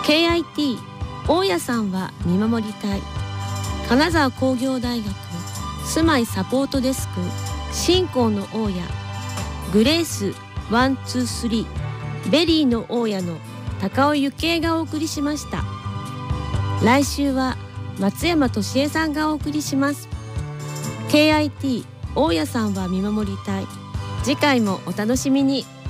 KIT 大家さんは見守りたい。金沢工業大学住まいサポートデスク新興の大家グレース123ベリーの大家の高尾ゆきえがお送りしました。来週は松山俊恵さんがお送りします。 KIT 大家さんは見守りたい。次回もお楽しみに。